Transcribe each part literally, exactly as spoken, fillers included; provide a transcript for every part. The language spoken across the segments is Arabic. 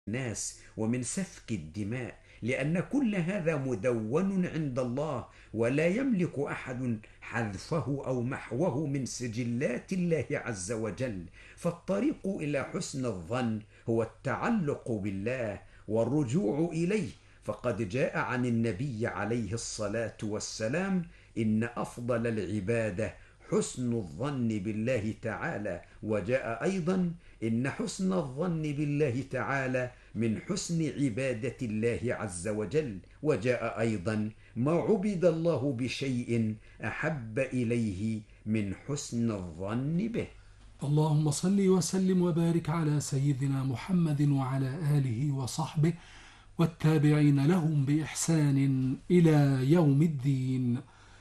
الناس ومن سفك الدماء، لأن كل هذا مدون عند الله، ولا يملك أحد حذفه أو محوه من سجلات الله عز وجل. فالطريق إلى حسن الظن هو التعلق بالله والرجوع إليه، فقد جاء عن النبي عليه الصلاة والسلام: إن أفضل العبادة حسن الظن بالله تعالى. وجاء أيضا: إن حسن الظن بالله تعالى من حسن عبادة الله عز وجل. وجاء أيضا: ما عبد الله بشيء أحب إليه من حسن الظن به. اللهم صل وسلم وبارك على سيدنا محمد وعلى آله وصحبه والتابعين لهم بإحسان إلى يوم الدين.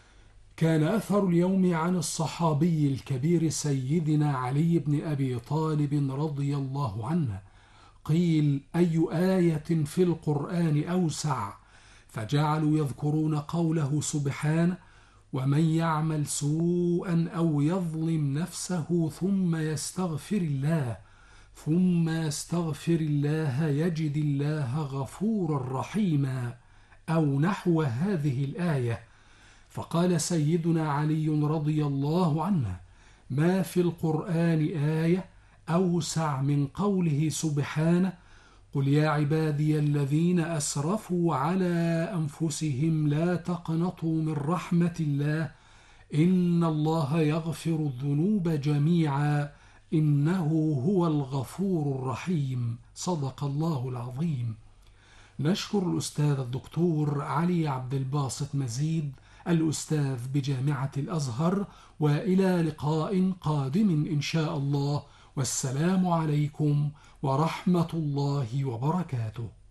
كان أثر اليوم عن الصحابي الكبير سيدنا علي بن أبي طالب رضي الله عنه. قيل: أي آية في القرآن أوسع؟ فجعلوا يذكرون قوله سبحانه: ومن يعمل سوءا أو يظلم نفسه ثم يستغفر الله ثم يستغفر الله يجد الله غفورا رحيما، أو نحو هذه الآية. فقال سيدنا علي رضي الله عنه: ما في القرآن آية أوسع من قوله سبحانه: قل يا عبادي الذين أسرفوا على أنفسهم لا تقنطوا من رحمة الله إن الله يغفر الذنوب جميعا إنه هو الغفور الرحيم. صدق الله العظيم. نشكر الأستاذ الدكتور علي عبد الباسط مزيد، الأستاذ بجامعة الأزهر، وإلى لقاء قادم إن شاء الله، والسلام عليكم ورحمة الله وبركاته.